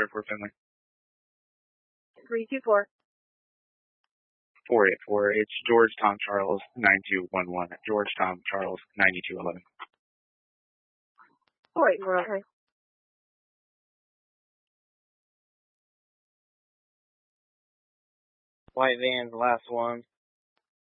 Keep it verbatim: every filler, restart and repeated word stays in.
four eight four Finley. three two four. four eight four. It's George Tom Charles nine two one one. George Tom Charles ninety-two eleven. four eight four, okay. White van's the last one.